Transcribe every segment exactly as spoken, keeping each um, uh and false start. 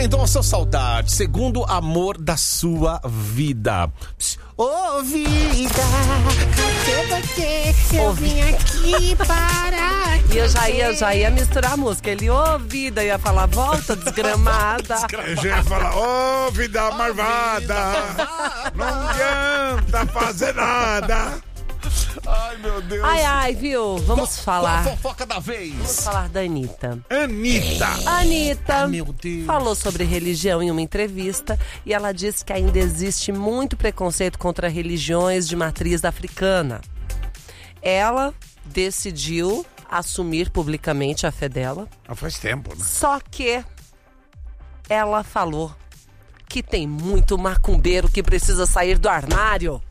Então, a sua saudade, segundo amor da sua vida. Ô, oh, vida, cadê você? Eu vim aqui para... E eu já ia, já ia misturar a música. Ele, ô, oh, vida, ia falar, volta, desgramada. Eu já ia falar, ô, oh, vida oh, marvada, vida. Não adianta fazer nada. Ai, meu Deus. Ai, ai, viu? Vamos qual, falar. Qual a fofoca da vez? Vamos falar da Anitta. Anitta. Anitta meu Deus. falou sobre religião em uma entrevista e ela disse que ainda existe muito preconceito contra religiões de matriz africana. Ela decidiu assumir publicamente a fé dela. Ah, faz tempo, né? Só que ela falou que tem muito macumbeiro que precisa sair do armário.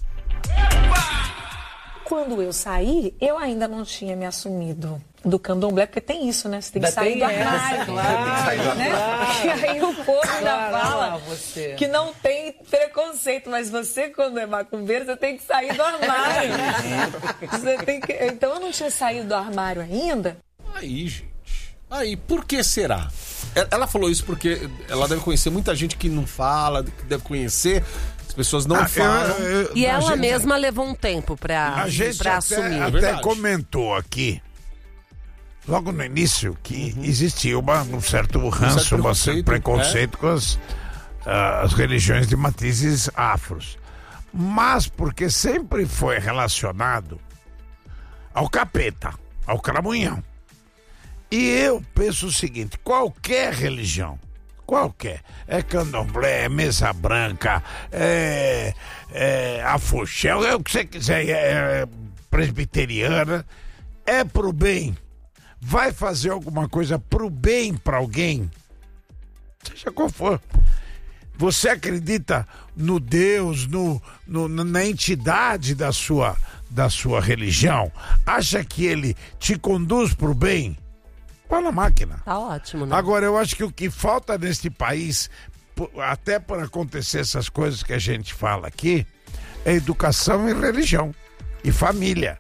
Quando eu saí, eu ainda não tinha me assumido do candomblé, porque tem isso, né? Você tem que sair do armário. Claro, né? E aí o povo ainda fala que não tem preconceito, mas você, quando é macumbeiro, você tem que sair do armário. Você tem que... Então eu não tinha saído do armário ainda. Aí, gente. Aí, por que será? Ela falou isso porque ela deve conhecer muita gente que não fala, que deve conhecer... As pessoas não ah, falam. Eu, eu, e ela gente, mesma levou um tempo pra, a gente pra até, assumir. até é comentou aqui, logo no início, que uhum. existia uma, um certo ranço, um certo preconceito, preconceito é? com as, uh, as religiões de matrizes afros. Mas porque sempre foi relacionado ao capeta, ao cramunhão. E eu penso o seguinte, qualquer religião, qualquer, é candomblé, é mesa branca, é, é afoxé, é o que você quiser, é, é presbiteriana, é pro bem, vai fazer alguma coisa pro bem pra alguém, seja qual for. Você acredita no Deus, no, no, na entidade da sua, da sua religião, acha que ele te conduz pro bem? Pá na máquina. Tá ótimo, né? Agora, eu acho que o que falta neste país, até por acontecer essas coisas que a gente fala aqui, é educação e religião. E família.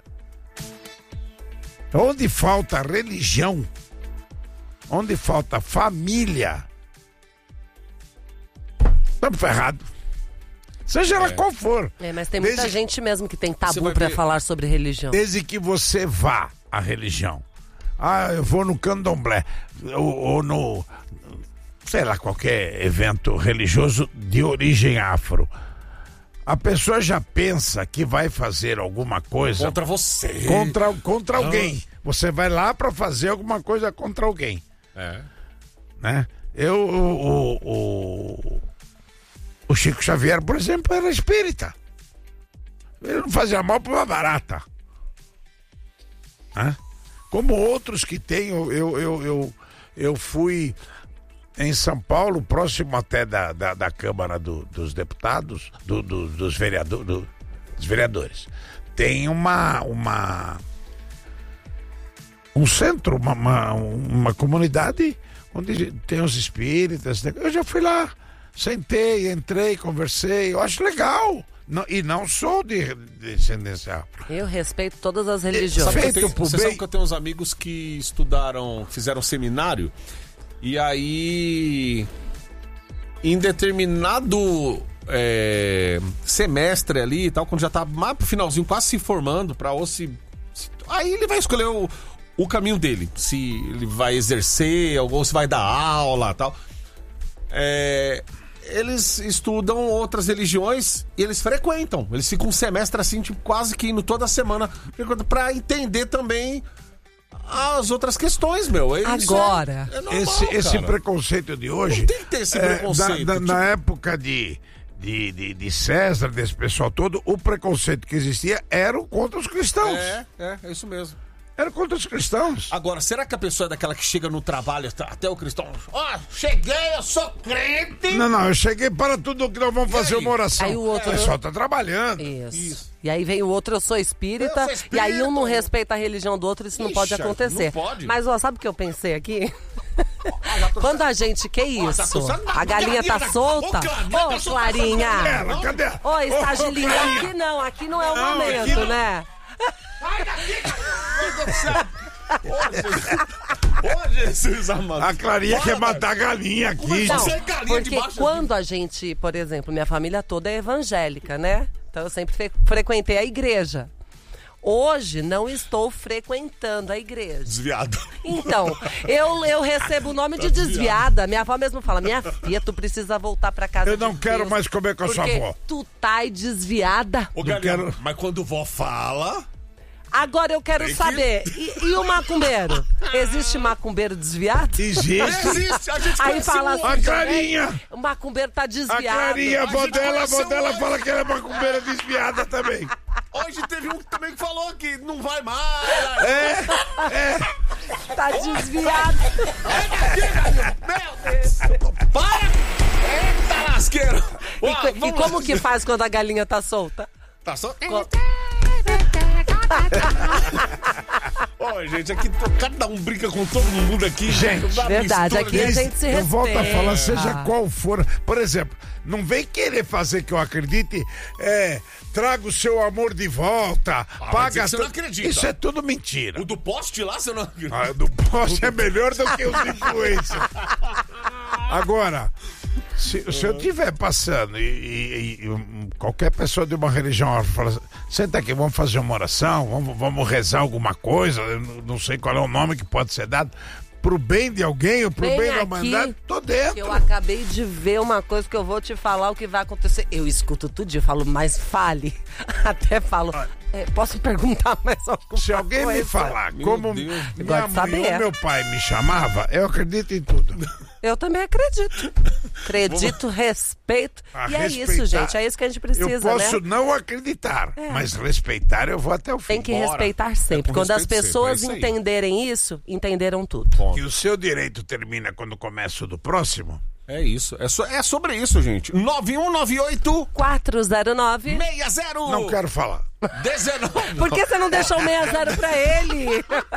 Onde falta religião, onde falta família, estamos ferrados. Seja ela é. qual for. É, mas tem muita desde... gente mesmo que tem tabu pra ver... falar sobre religião. Desde que você vá à religião. Ah, eu vou no candomblé, ou, ou no, sei lá, qualquer evento religioso de origem afro. A pessoa já pensa que vai fazer alguma coisa... Contra você. Contra, contra alguém. Você vai lá para fazer alguma coisa contra alguém. É. Né? Eu, o, o, o Chico Xavier, por exemplo, era espírita. Ele não fazia mal para uma barata. Né? Como outros que tem, eu, eu, eu, eu, eu fui em São Paulo, próximo até da, da, da Câmara do, dos Deputados, do, do, dos, vereador, do, dos vereadores. Tem uma, uma um centro, uma, uma, uma comunidade onde tem os espíritas. Eu já fui lá, sentei, entrei, conversei, eu acho legal. Não, e não sou de descendência. Eu respeito todas as religiões. Sabe que tenho, você sabe que eu tenho uns amigos que estudaram, fizeram seminário, e aí em determinado é, semestre ali e tal, quando já tá mais pro finalzinho, quase se formando, pra ou se, se aí ele vai escolher o, o caminho dele, se ele vai exercer ou se vai dar aula e tal. É... Eles estudam outras religiões e eles frequentam. Eles ficam um semestre assim, tipo, quase que indo toda semana pra entender também as outras questões, meu. Eles Agora, é, é normal, esse, esse preconceito de hoje... Não tem que ter esse preconceito. É, da, da, tipo... Na época de, de, de, de César, desse pessoal todo, o preconceito que existia era contra os cristãos. É, é, é isso mesmo. Era contra os cristãos. Agora, será que a pessoa é daquela que chega no trabalho até o cristão? Ó, oh, cheguei, eu sou crente. Não, não, eu cheguei para tudo que nós vamos fazer uma oração. Aí o outro... O pessoal tá trabalhando. Isso. Isso. E aí vem o outro, eu sou espírita, eu sou espírita. E aí um não respeita a religião do outro, isso Ixi, não pode acontecer. Não pode. Mas, ó, sabe o que eu pensei aqui? Quando a gente, que isso? A galinha tá solta? Ô, Clarinha! Cadê? Ô, estagilinha, aqui não, aqui não é o momento, né? Sai daqui, cara! Meu Deus do céu! Ô, Ô, Jesus amado. A Clarinha quer matar a galinha aqui. Não, porque quando a gente, por exemplo, minha família toda é evangélica, né? Então eu sempre fre- frequentei a igreja. Hoje não estou frequentando a igreja. Desviado. Então, eu, eu recebo o nome de desviada. Minha avó mesmo fala, minha filha, tu precisa voltar pra casa. Eu não de quero Deus, mais comer com a sua avó. Tu tá desviada. Ô, Galinha, quero... Mas quando vó fala... Agora eu quero que... saber, e, e o macumbeiro? Existe macumbeiro desviado? Existe. Existe, a gente Aí fala assim, a Clarinha. O macumbeiro tá desviado. A Clarinha, a avó dela, a avó dela hoje. fala que ela é macumbeira desviada também. Hoje teve um também que falou que não vai mais. É, é. Tá desviado. Meu Deus. Para! Eita lasqueiro. E, Ué, e como lá. que faz quando a galinha tá solta? Tá solta? Ó, gente, aqui cada um brinca com todo mundo aqui. Gente, verdade, aqui a gente se respeita. Eu volto a falar, seja qual for. Por exemplo, não vem querer fazer que eu acredite, é, traga o seu amor de volta, ah, paga... Você não acredita. Isso é tudo mentira. O do poste lá, você não acredita. Ah, o do poste é melhor do que os influencers. Agora... Se, se eu estiver passando e, e, e qualquer pessoa de uma religião fala assim, senta aqui, vamos fazer uma oração, vamos, vamos rezar alguma coisa, eu não sei qual é o nome que pode ser dado, pro bem de alguém ou pro Vem bem da humanidade, tô dentro. Eu acabei de ver uma coisa que eu vou te falar o que vai acontecer. Eu escuto tudo, eu falo, mas fale. Até falo, é, posso perguntar mais alguma coisa? Se alguém coisa? me falar Meu como Deus, minha mãe ou meu pai me chamava, eu acredito em tudo. Eu também acredito. Acredito, respeito. A e é respeitar. isso, gente. É isso que a gente precisa, Eu posso né? não acreditar, é. mas respeitar eu vou até o fim. Tem que Bora. respeitar sempre. É Quando as pessoas sempre, é isso entenderem isso, entenderam tudo. Que o seu direito termina quando começa o do próximo. É isso. É, so, é sobre isso, gente. nove um nove oito quatro zero nove seis zero Não quero falar. dezenove Por que você não deixou o seis zero pra ele?